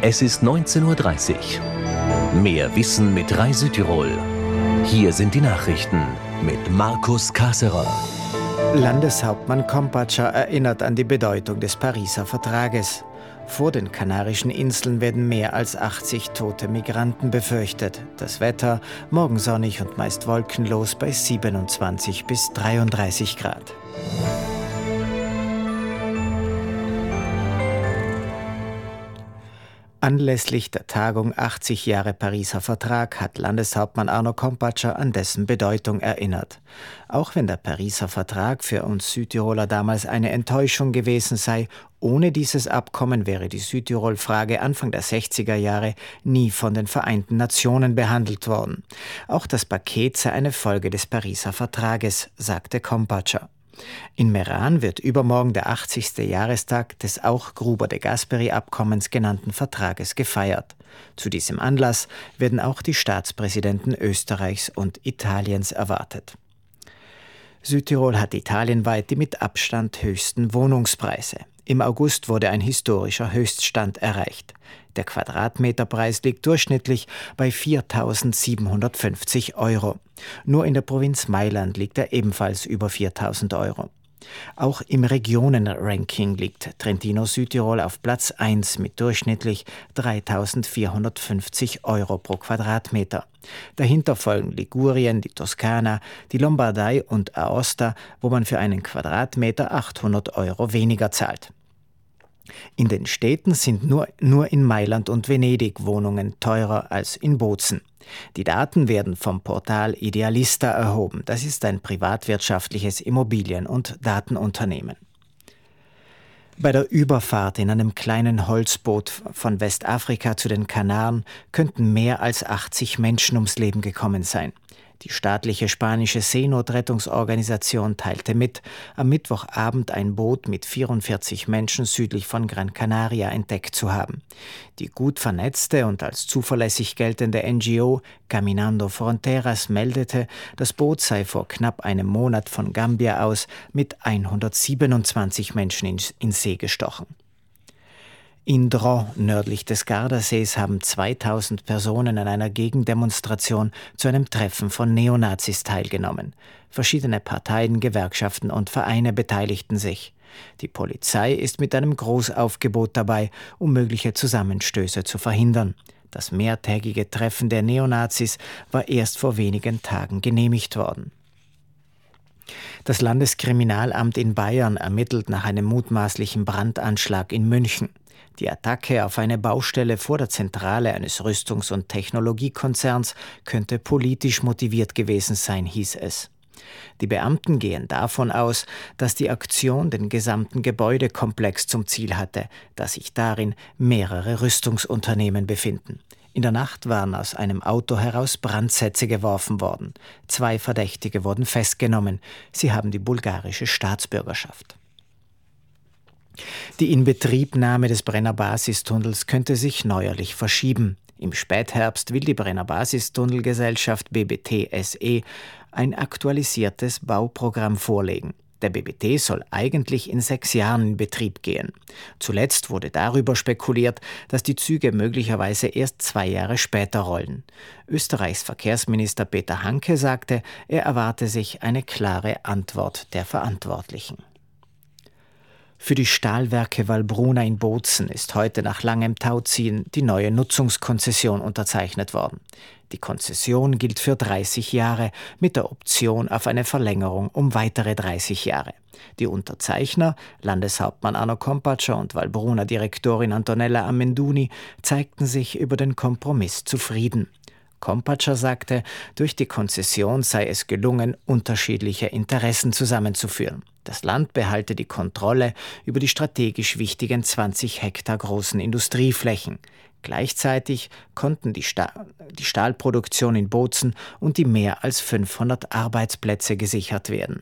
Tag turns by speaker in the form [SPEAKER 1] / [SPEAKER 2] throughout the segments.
[SPEAKER 1] Es ist 19:30 Uhr. Mehr Wissen mit Rai Südtirol. Hier sind die Nachrichten mit Markus Kasserer.
[SPEAKER 2] Landeshauptmann Kompatscher erinnert an die Bedeutung des Pariser Vertrages. Vor den Kanarischen Inseln werden mehr als 80 tote Migranten befürchtet. Das Wetter morgen sonnig und meist wolkenlos bei 27 bis 33 Grad. Anlässlich der Tagung 80 Jahre Pariser Vertrag hat Landeshauptmann Arno Kompatscher an dessen Bedeutung erinnert. Auch wenn der Pariser Vertrag für uns Südtiroler damals eine Enttäuschung gewesen sei, ohne dieses Abkommen wäre die Südtirol-Frage Anfang der 60er Jahre nie von den Vereinten Nationen behandelt worden. Auch das Paket sei eine Folge des Pariser Vertrages, sagte Kompatscher. In Meran wird übermorgen der 80. Jahrestag des auch Gruber-de-Gasperi-Abkommens genannten Vertrages gefeiert. Zu diesem Anlass werden auch die Staatspräsidenten Österreichs und Italiens erwartet. Südtirol hat italienweit die mit Abstand höchsten Wohnungspreise. Im August wurde ein historischer Höchststand erreicht. Der Quadratmeterpreis liegt durchschnittlich bei 4.750 Euro. Nur in der Provinz Mailand liegt er ebenfalls über 4.000 Euro. Auch im Regionenranking liegt Trentino-Südtirol auf Platz 1 mit durchschnittlich 3.450 Euro pro Quadratmeter. Dahinter folgen Ligurien, die Toskana, die Lombardei und Aosta, wo man für einen Quadratmeter 800 Euro weniger zahlt. In den Städten sind nur in Mailand und Venedig Wohnungen teurer als in Bozen. Die Daten werden vom Portal Idealista erhoben. Das ist ein privatwirtschaftliches Immobilien- und Datenunternehmen. Bei der Überfahrt in einem kleinen Holzboot von Westafrika zu den Kanaren könnten mehr als 80 Menschen ums Leben gekommen sein. Die staatliche spanische Seenotrettungsorganisation teilte mit, am Mittwochabend ein Boot mit 44 Menschen südlich von Gran Canaria entdeckt zu haben. Die gut vernetzte und als zuverlässig geltende NGO Caminando Fronteras meldete, das Boot sei vor knapp einem Monat von Gambia aus mit 127 Menschen in See gestochen. In Dron, nördlich des Gardasees, haben 2000 Personen an einer Gegendemonstration zu einem Treffen von Neonazis teilgenommen. Verschiedene Parteien, Gewerkschaften und Vereine beteiligten sich. Die Polizei ist mit einem Großaufgebot dabei, um mögliche Zusammenstöße zu verhindern. Das mehrtägige Treffen der Neonazis war erst vor wenigen Tagen genehmigt worden. Das Landeskriminalamt in Bayern ermittelt nach einem mutmaßlichen Brandanschlag in München. Die Attacke auf eine Baustelle vor der Zentrale eines Rüstungs- und Technologiekonzerns könnte politisch motiviert gewesen sein, hieß es. Die Beamten gehen davon aus, dass die Aktion den gesamten Gebäudekomplex zum Ziel hatte, da sich darin mehrere Rüstungsunternehmen befinden. In der Nacht waren aus einem Auto heraus Brandsätze geworfen worden. 2 Verdächtige wurden festgenommen. Sie haben die bulgarische Staatsbürgerschaft. Die Inbetriebnahme des Brenner-Basistunnels könnte sich neuerlich verschieben. Im Spätherbst will die Brenner-Basistunnelgesellschaft BBT SE ein aktualisiertes Bauprogramm vorlegen. Der BBT soll eigentlich in 6 Jahren in Betrieb gehen. Zuletzt wurde darüber spekuliert, dass die Züge möglicherweise erst 2 Jahre später rollen. Österreichs Verkehrsminister Peter Hanke sagte, er erwarte sich eine klare Antwort der Verantwortlichen. Für die Stahlwerke Wallbruna in Bozen ist heute nach langem Tauziehen die neue Nutzungskonzession unterzeichnet worden. Die Konzession gilt für 30 Jahre mit der Option auf eine Verlängerung um weitere 30 Jahre. Die Unterzeichner, Landeshauptmann Arno Kompatscher und Wallbruna-Direktorin Antonella Amenduni, zeigten sich über den Kompromiss zufrieden. Kompatscher sagte, durch die Konzession sei es gelungen, unterschiedliche Interessen zusammenzuführen. Das Land behalte die Kontrolle über die strategisch wichtigen 20 Hektar großen Industrieflächen. Gleichzeitig konnten die Stahlproduktion in Bozen und die mehr als 500 Arbeitsplätze gesichert werden.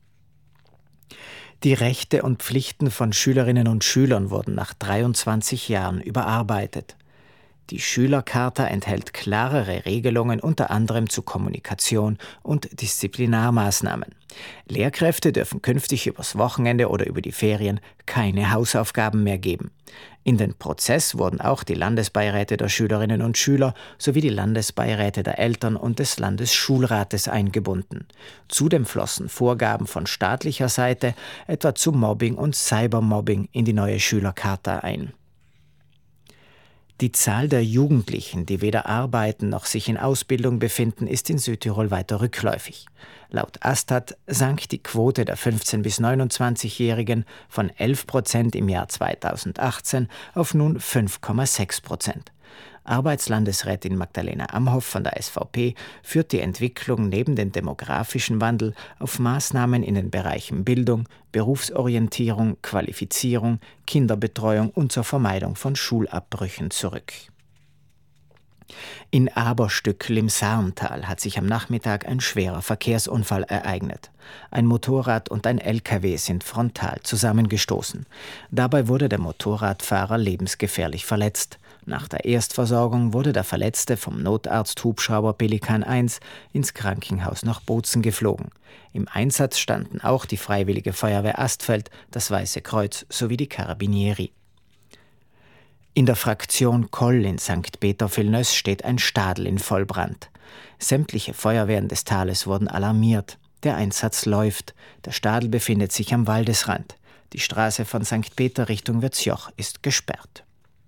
[SPEAKER 2] Die Rechte und Pflichten von Schülerinnen und Schülern wurden nach 23 Jahren überarbeitet. Die Schülercharta enthält klarere Regelungen, unter anderem zu Kommunikation und Disziplinarmaßnahmen. Lehrkräfte dürfen künftig übers Wochenende oder über die Ferien keine Hausaufgaben mehr geben. In den Prozess wurden auch die Landesbeiräte der Schülerinnen und Schüler sowie die Landesbeiräte der Eltern und des Landesschulrates eingebunden. Zudem flossen Vorgaben von staatlicher Seite, etwa zu Mobbing und Cybermobbing, in die neue Schülercharta ein. Die Zahl der Jugendlichen, die weder arbeiten noch sich in Ausbildung befinden, ist in Südtirol weiter rückläufig. Laut Astat sank die Quote der 15- bis 29-Jährigen von 11% im Jahr 2018 auf nun 5,6%. Arbeitslandesrätin Magdalena Amhoff von der SVP führt die Entwicklung neben dem demografischen Wandel auf Maßnahmen in den Bereichen Bildung, Berufsorientierung, Qualifizierung, Kinderbetreuung und zur Vermeidung von Schulabbrüchen zurück. In Aberstückl im Sarntal hat sich am Nachmittag ein schwerer Verkehrsunfall ereignet. Ein Motorrad und ein LKW sind frontal zusammengestoßen. Dabei wurde der Motorradfahrer lebensgefährlich verletzt. Nach der Erstversorgung wurde der Verletzte vom Notarzt-Hubschrauber Pelikan 1 ins Krankenhaus nach Bozen geflogen. Im Einsatz standen auch die Freiwillige Feuerwehr Astfeld, das Weiße Kreuz sowie die Carabinieri. In der Fraktion Koll in St. Peter-Vilnöss steht ein Stadel in Vollbrand. Sämtliche Feuerwehren des Tales wurden alarmiert. Der Einsatz läuft. Der Stadel befindet sich am Waldesrand. Die Straße von St. Peter Richtung Wirzjoch ist gesperrt.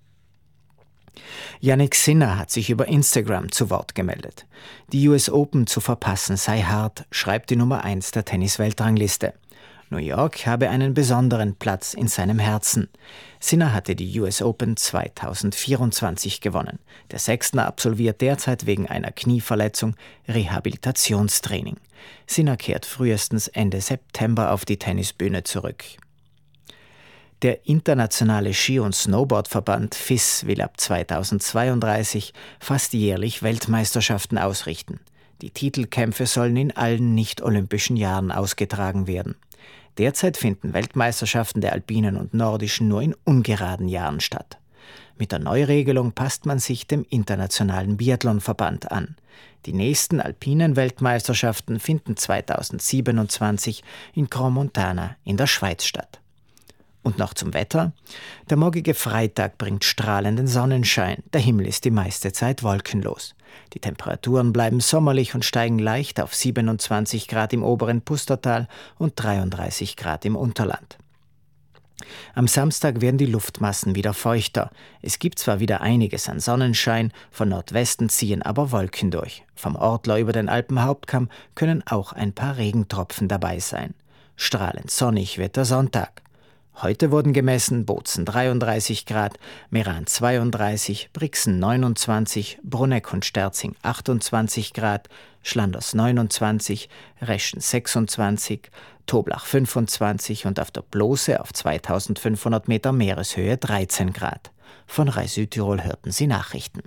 [SPEAKER 2] Jannik Sinner hat sich über Instagram zu Wort gemeldet. Die US Open zu verpassen sei hart, schreibt die Nummer 1 der Tennis-Weltrangliste. New York habe einen besonderen Platz in seinem Herzen. Sinner hatte die US Open 2024 gewonnen. Der Sechstner absolviert derzeit wegen einer Knieverletzung Rehabilitationstraining. Sinner kehrt frühestens Ende September auf die Tennisbühne zurück. Der internationale Ski- und Snowboardverband FIS will ab 2032 fast jährlich Weltmeisterschaften ausrichten. Die Titelkämpfe sollen in allen nicht-olympischen Jahren ausgetragen werden. Derzeit finden Weltmeisterschaften der alpinen und nordischen nur in ungeraden Jahren statt. Mit der Neuregelung passt man sich dem Internationalen Biathlonverband an. Die nächsten alpinen Weltmeisterschaften finden 2027 in Crans-Montana in der Schweiz statt. Und noch zum Wetter. Der morgige Freitag bringt strahlenden Sonnenschein. Der Himmel ist die meiste Zeit wolkenlos. Die Temperaturen bleiben sommerlich und steigen leicht auf 27 Grad im oberen Pustertal und 33 Grad im Unterland. Am Samstag werden die Luftmassen wieder feuchter. Es gibt zwar wieder einiges an Sonnenschein, von Nordwesten ziehen aber Wolken durch. Vom Ortler über den Alpenhauptkamm können auch ein paar Regentropfen dabei sein. Strahlend sonnig wird der Sonntag. Heute wurden gemessen Bozen 33 Grad, Meran 32, Brixen 29, Bruneck und Sterzing 28 Grad, Schlanders 29, Reschen 26, Toblach 25 und auf der Blose auf 2500 Meter Meereshöhe 13 Grad. Von RAI Südtirol hörten Sie Nachrichten.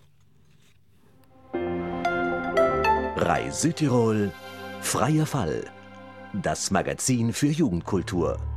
[SPEAKER 1] RAI Südtirol, freier Fall. Das Magazin für Jugendkultur.